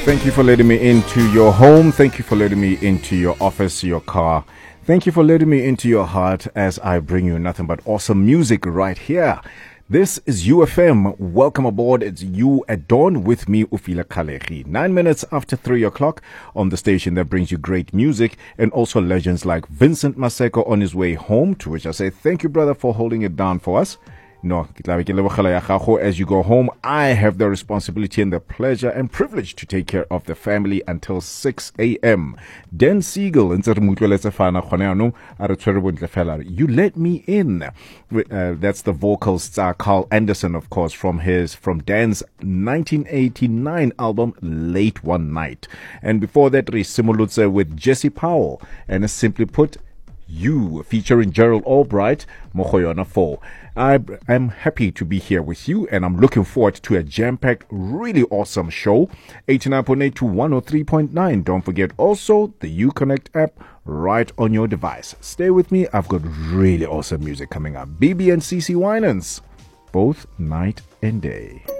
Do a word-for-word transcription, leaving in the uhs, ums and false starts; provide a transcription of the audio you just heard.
Thank you for letting me into your home. Thank you for letting me into your office, your car. Thank you for letting me into your heart as I bring you nothing but awesome music right here. This is U F M. Welcome aboard. It's You at Dawn with me, Ufila Kalehi. Nine minutes after three o'clock on the station that brings you great music and also legends like Vincent Maseko on his way home, to which I say thank you, brother, for holding it down for us. No, as you go home, I have the responsibility and the pleasure and privilege to take care of the family until six a.m. Dan Siegel, you let me in. Uh, that's the vocalist uh, Carl Anderson, of course, from his from Dan's nineteen eighty-nine album Late One Night. And before that, Risimulutse with Jesse Powell, and simply put, You, featuring Gerald Albright, Mokoyona four. I am happy to be here with you, and I'm looking forward to a jam-packed, really awesome show. eighty-nine point eight to one oh three point nine. Don't forget also the UConnect app right on your device. Stay with me. I've got really awesome music coming up. B B and C C Winans, both night and day.